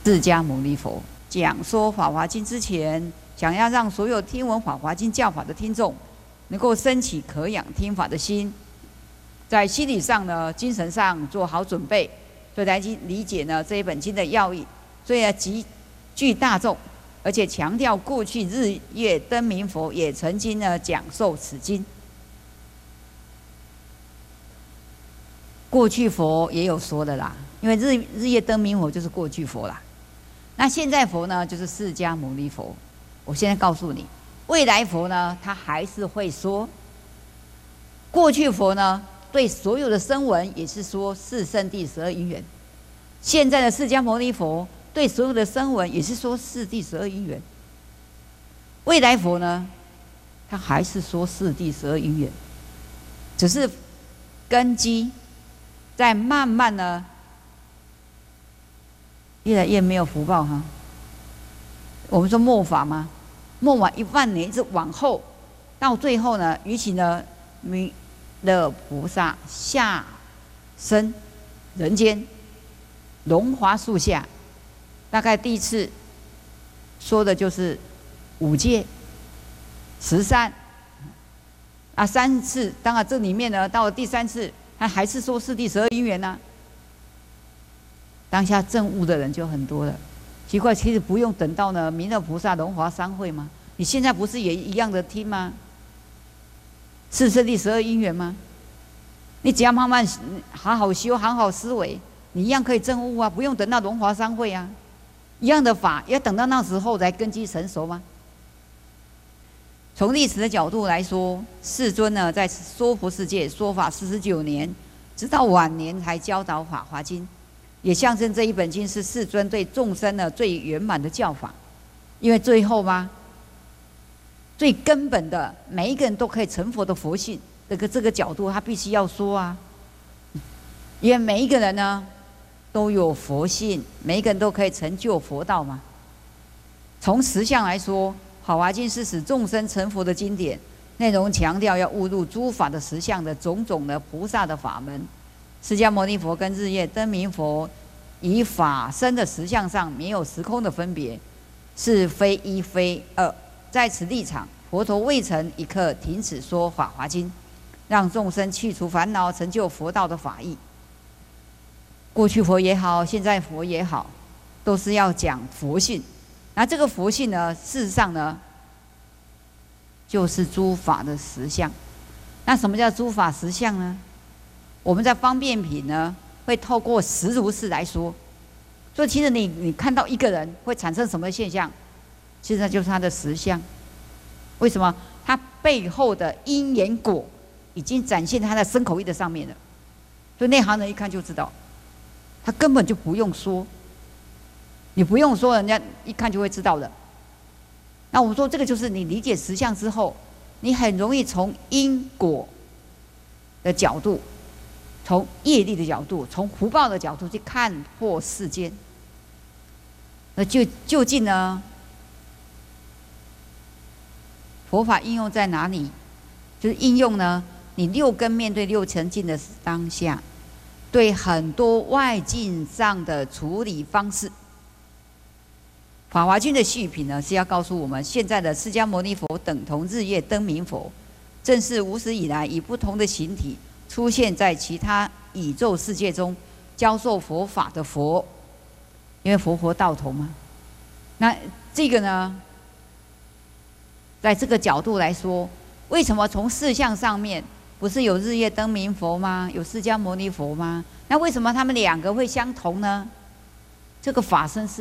释迦牟尼佛讲说《法华经》之前，想要让所有听闻《法华经》教法的听众，能够升起可养听法的心，在心理上呢、精神上做好准备，所以来理解呢这一本经的要义。所以呢，极具大众，而且强调过去日月灯明佛也曾经呢讲授此经。过去佛也有说的啦，因为日月灯明佛就是过去佛啦。那现在佛呢，就是释迦牟尼佛。我现在告诉你，未来佛呢，他还是会说。过去佛呢，对所有的声闻也是说四圣谛12因缘。现在的释迦牟尼佛对所有的声闻也是说四谛12因缘。未来佛呢，他还是说四谛12因缘，只是根基在慢慢呢。越来越没有福报哈。我们说末法吗？末法10000年一直往后，到最后呢，于其呢，弥勒菩萨下生人间，龙华树下，大概第一次说的就是5戒、13啊，3次。当然这里面呢，到了第3次，他还是说四谛12因缘呢。当下证悟的人就很多了，奇怪，其实不用等到呢弥勒菩萨龙华三会吗？你现在不是也一样的听吗？四圣谛12因缘吗？你只要慢慢好好修，好好思维，你一样可以证悟啊，不用等到龙华三会啊。一样的法，要等到那时候才根基成熟吗？从历史的角度来说，世尊呢在娑婆世界说法49年，直到晚年才教导《法华经》。也象征这一本经是世尊对众生呢最圆满的教法，因为最后嘛，最根本的每一个人都可以成佛的佛性，这个角度他必须要说啊，因为每一个人呢都有佛性，每一个人都可以成就佛道嘛。从实相来说，《法华经》是使众生成佛的经典，内容强调要悟入诸法的实相的种种的菩萨的法门。释迦牟尼佛跟日月灯明佛以法身的实相上没有时空的分别，是非一非二。在此立场，佛陀未曾一刻停止说《法华经》，让众生去除烦恼，成就佛道的法义。过去佛也好，现在佛也好，都是要讲佛性。那这个佛性呢，事实上呢，就是诸法的实相。那什么叫诸法实相呢？我们在方便品呢，会透过实如是来说，所以其实你看到一个人会产生什么现象，其实那就是他的实相。为什么？他背后的因缘果已经展现在他的身口意的上面了，所以内行人一看就知道，他根本就不用说，你不用说，人家一看就会知道的。那我们说这个就是你理解实相之后，你很容易从因果的角度，从业力的角度，从福报的角度去看破世间。那究竟呢？佛法应用在哪里？就是应用呢，你6根面对6尘境的当下，对很多外境上的处理方式。《法华经》的续品呢，是要告诉我们，现在的释迦牟尼佛等同日月灯明佛，正是无始以来以不同的形体出现在其他宇宙世界中，教授佛法的佛，因为佛道同嘛。那这个呢，在这个角度来说，为什么从事相上面不是有日月灯明佛吗？有释迦牟尼佛吗？那为什么他们2个会相同呢？这个法身是